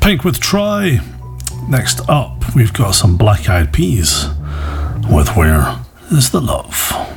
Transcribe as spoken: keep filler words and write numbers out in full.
Pink with Try. Next up, we've got some Black Eyed Peas with Where Is the Love?